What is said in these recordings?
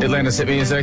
Atlanta's hit music.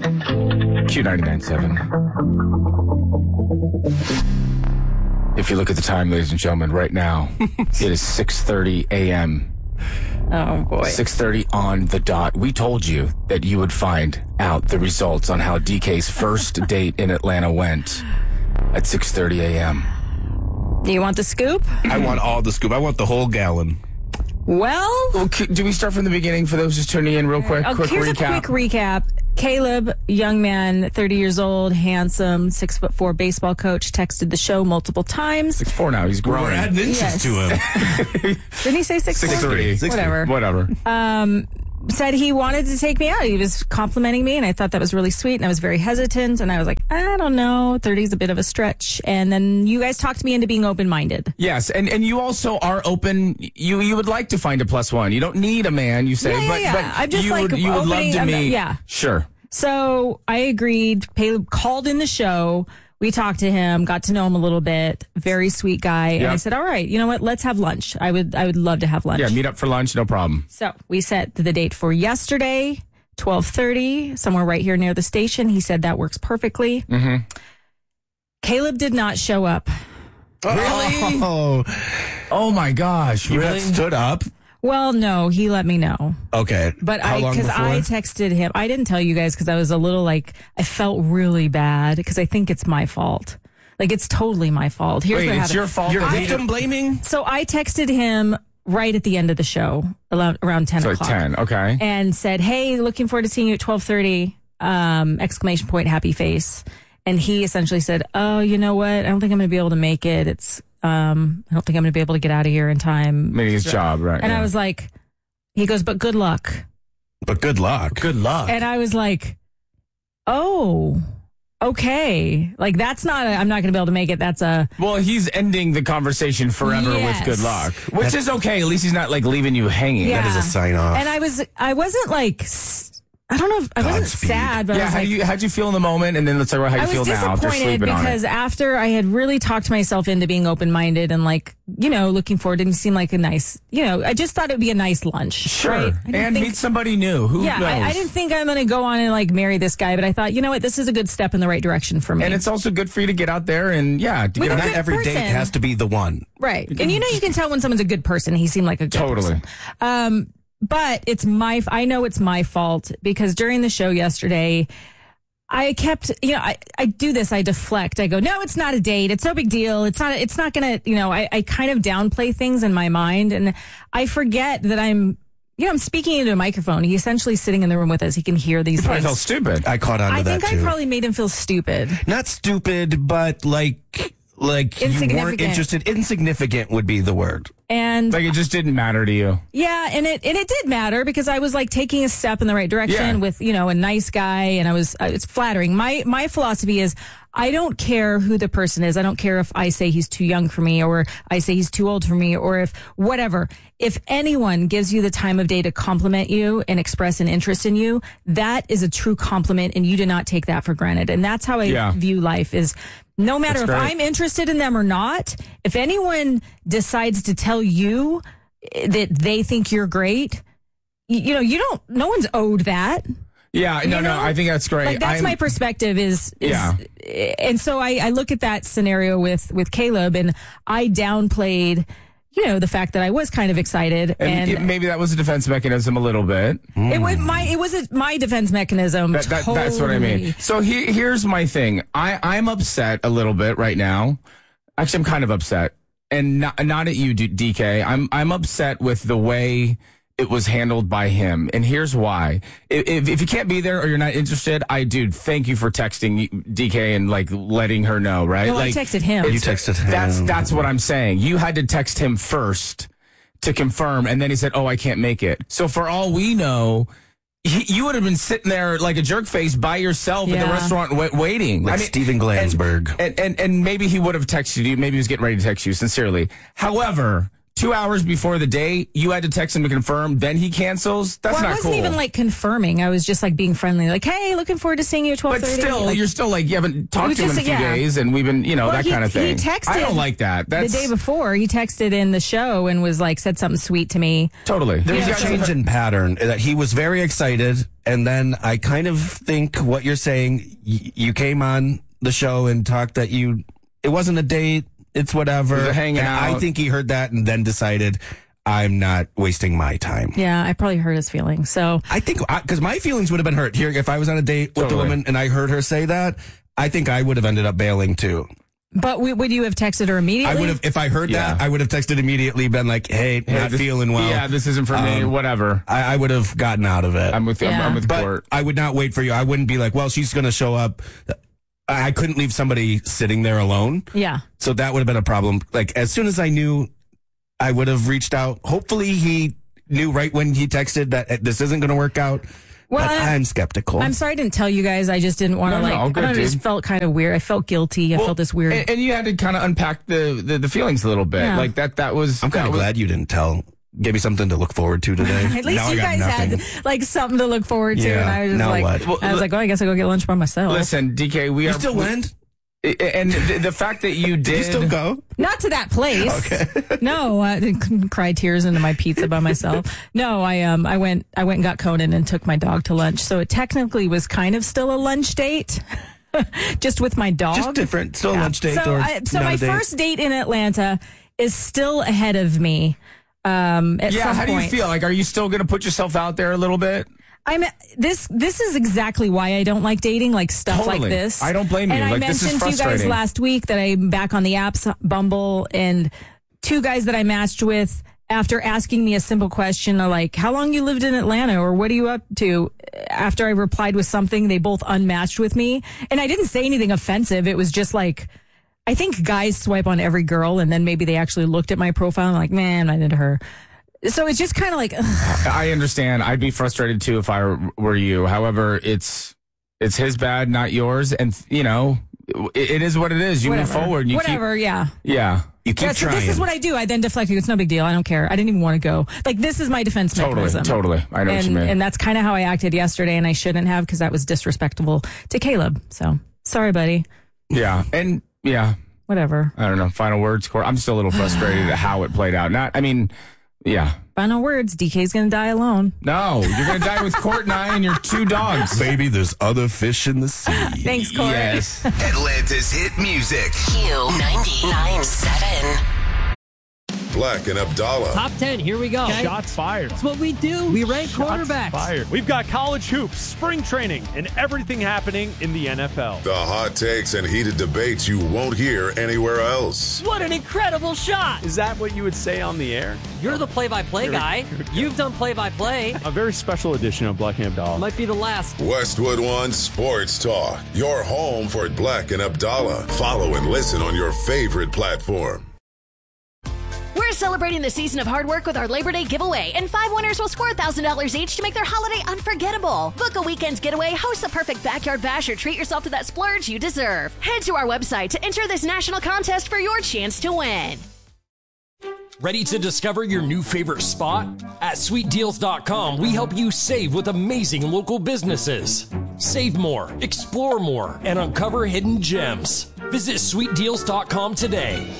Q99.7. If you look at the time, ladies and gentlemen, right now, it is 6:30 a.m. Oh, boy. 6:30 on the dot. We told you that you would find out the results on how DK's first date in Atlanta went at 6:30 a.m. Do you want the scoop? I want all the scoop. I want the whole gallon. Well, do we start from the beginning for those just tuning in real quick? Here's a quick recap. Caleb, young man, 30 years old, handsome, 6'4" baseball coach, texted the show multiple times. 6'4" now. He's growing. We're adding inches to him. Didn't he say 6'3"? 6'3". Whatever. Said he wanted to take me out. He was complimenting me, and I thought that was really sweet, and I was very hesitant, and I was like, I don't know, 30 is a bit of a stretch. And then you guys talked me into being open-minded. Yes, and you also are open. You would like to find a plus one. You don't need a man, you say, but I'm just you would love to meet. Yeah. Sure. So I agreed. Caleb called in the show. We talked to him, got to know him a little bit. Very sweet guy. And I said, all right, you know what? Let's have lunch. I would love to have lunch. Yeah, meet up for lunch, no problem. So we set the date for yesterday, 12:30, somewhere right here near the station. He said that works perfectly. Mm-hmm. Caleb did not show up. Really? Oh my gosh. You Really? stood up? Well, no, he let me know. Okay. But How long because before? I texted him. I didn't tell you guys because I was a little I felt really bad because I think it's my fault. Like, it's totally my fault. Here's Wait, what it's happened. your fault? You're victim blaming? So I texted him right at the end of the show, around 10 So o'clock. 10, okay. And said, hey, looking forward to seeing you at 12:30, exclamation point, happy face. And he essentially said, oh, you know what? I don't think I'm going to be able to make it. I don't think I'm going to be able to get out of here in time. Maybe his job, right. And I was like, he goes, but good luck. But good luck. Good luck. And I was like, oh, okay. Like, that's not, I'm not going to be able to make it. That's Well, he's ending the conversation forever with good luck, which is okay. At least he's not leaving you hanging. Yeah. That is a sign off. And I wasn't I don't know if I wasn't Godspeed. sad, but I was how'd you feel in the moment? And then let's talk about how you feel now. I was disappointed because after I had really talked myself into being open-minded and looking forward, and seem like a nice, I just thought it would be a nice lunch. Sure. Right? And meet somebody new. Who knows? I didn't think I'm going to go on and marry this guy, but I thought, you know what, this is a good step in the right direction for me. And it's also good for you to get out there and, not every date has to be the one. Right. And you can tell when someone's a good person. He seemed like a good person. But I know it's my fault because during the show yesterday, I kept, I do this, I deflect. I go, no, it's not a date. It's no big deal. It's not going to, I kind of downplay things in my mind, and I forget that I'm speaking into a microphone. He's essentially sitting in the room with us. He can hear these things. I felt stupid. I caught on to that too. I think I probably made him feel stupid. Not stupid, but like you weren't interested. Insignificant would be the word. And it just didn't matter to you. Yeah, and it did matter because I was taking a step in the right direction with, a nice guy, and it's flattering. My philosophy is I don't care who the person is. I don't care if I say he's too young for me or I say he's too old for me or if whatever. If anyone gives you the time of day to compliment you and express an interest in you, that is a true compliment, and you do not take that for granted. And that's how I view life is no matter if I'm interested in them or not, if anyone decides to tell you that they think you're great, no one's owed that. Yeah, no, I think that's great. That's my perspective is and so I look at that scenario with Caleb, and I downplayed, the fact that I was kind of excited, and maybe that was a defense mechanism a little bit. It was my defense mechanism. That's what I mean. So here's my thing. I'm upset a little bit right now. Actually, I'm kind of upset, and not at you, DK. I'm upset with the way it was handled by him, and here's why. If you can't be there or you're not interested, thank you for texting DK and letting her know, right? No, I texted him. You texted him. That's what I'm saying. You had to text him first to confirm, and then he said, "Oh, I can't make it." So for all we know, you would have been sitting there like a jerk face by yourself in the restaurant waiting. Steven Glansberg. And maybe he would have texted you. Maybe he was getting ready to text you sincerely. However, 2 hours before the date, you had to text him to confirm, then he cancels? That's not cool. I wasn't even confirming. I was just being friendly. Hey, looking forward to seeing you at 12:30. But still, you're still you haven't talked to him in a few days, and we've been, that kind of thing. He texted. I don't like that. The day before, he texted in the show and was said something sweet to me. Totally. There was a change in pattern that he was very excited And then I kind of think what you're saying, you came on the show and talked that it wasn't a date, it's whatever. It was a hanging out. I think he heard that and then decided, I'm not wasting my time. Yeah, I probably hurt his feelings. So I think, because my feelings would have been hurt. Here, if I was on a date with the woman and I heard her say that, I think I would have ended up bailing too. But would you have texted her immediately? I would have, if I heard that, I would have texted immediately, been like, hey, not feeling well. Yeah, this isn't for me, whatever. I would have gotten out of it. I'm with Court. I would not wait for you. I wouldn't be like, well, she's going to show up. I couldn't leave somebody sitting there alone. Yeah. So that would have been a problem. Like, as soon as I knew, I would have reached out. Hopefully he knew right when he texted that this isn't going to work out. Well, but I'm skeptical. I'm sorry I didn't tell you guys. I just didn't want to I just felt kind of weird. I felt guilty. I felt this weird. And you had to kind of unpack the feelings a little bit. Yeah. Like that was. I'm kind of glad you didn't tell. Give me something to look forward to today. At least you guys had like something to look forward to. Yeah, and I was just I was like, I guess I'll go get lunch by myself. Listen, DK, you still went? And the fact that you did you still go? Not to that place. Okay. No, I didn't cry tears into my pizza by myself. No, I went and got Conan and took my dog to lunch. So it technically was kind of still a lunch date. Just with my dog. Just different. Still a lunch date. So my first date in Atlanta is still ahead of me. At some how do you feel? Like, are you still going to put yourself out there a little bit? This is exactly why I don't like dating, like stuff like this. I don't blame you. And I mentioned to you guys last week that I'm back on the apps, Bumble, and 2 guys that I matched with, after asking me a simple question like, how long you lived in Atlanta or what are you up to? After I replied with something, they both unmatched with me. And I didn't say anything offensive. It was just like, I think guys swipe on every girl and then maybe they actually looked at my profile and like, man, I'm into her. So it's just kind of like, ugh. I understand. I'd be frustrated too if I were you. However, it's his bad, not yours. And it is what it is. You move forward. And you yeah. You keep trying. So this is what I do. I then deflect. It's no big deal. I don't care. I didn't even want to go. Like, this is my defense mechanism. Totally. I know what you mean. And that's kind of how I acted yesterday, and I shouldn't have because that was disrespectful to Caleb. So, sorry, buddy. Yeah. And, yeah. Whatever. I don't know. Final words, Court. I'm still a little frustrated at how it played out. Yeah. Final words, DK's going to die alone. No, you're going to die with Court and I and your 2 dogs. Baby, there's other fish in the sea. Thanks, Court. Yes. Atlanta's hit music. Q99.7. Black and Abdallah. Top 10, here we go. Okay. Shots fired. That's what we do. We rank quarterbacks. Fired. We've got college hoops, spring training, and everything happening in the NFL. The hot takes and heated debates you won't hear anywhere else. What an incredible shot. Is that what you would say on the air? You're the play-by-play guy. You've done play-by-play. A very special edition of Black and Abdallah. Might be the last. Westwood One Sports Talk. Your home for Black and Abdallah. Follow and listen on your favorite platform. We're celebrating the season of hard work with our Labor Day giveaway, and 5 winners will score $1,000 each to make their holiday unforgettable. Book a weekend's getaway, host the perfect backyard bash, or treat yourself to that splurge you deserve. Head to our website to enter this national contest for your chance to win. Ready to discover your new favorite spot? At sweetdeals.com, we help you save with amazing local businesses. Save more, explore more, and uncover hidden gems. Visit sweetdeals.com today.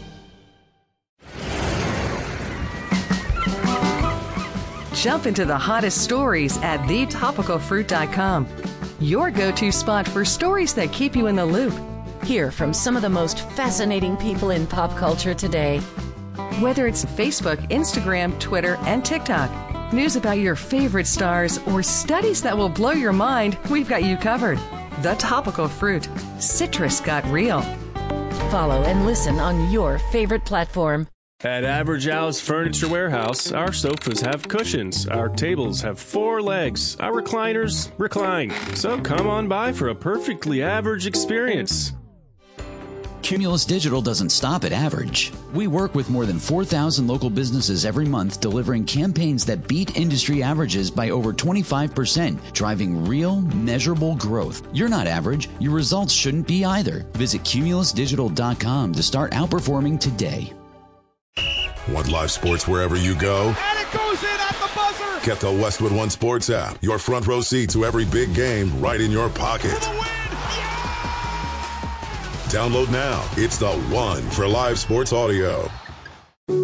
Jump into the hottest stories at thetopicalfruit.com. Your go-to spot for stories that keep you in the loop. Hear from some of the most fascinating people in pop culture today. Whether it's Facebook, Instagram, Twitter, and TikTok, news about your favorite stars, or studies that will blow your mind, we've got you covered. The Topical Fruit. Citrus got real. Follow and listen on your favorite platform. At Average Al's Furniture Warehouse, our sofas have cushions, our tables have 4 legs, our recliners recline. So come on by for a perfectly average experience. Cumulus Digital doesn't stop at average. We work with more than 4,000 local businesses every month, delivering campaigns that beat industry averages by over 25%, driving real, measurable growth. You're not average. Your results shouldn't be either. Visit cumulusdigital.com to start outperforming today. Want live sports wherever you go? And it goes in at the buzzer! Get the Westwood One Sports app. Your front row seat to every big game right in your pocket. For the win! Yeah! Download now. It's the one for live sports audio.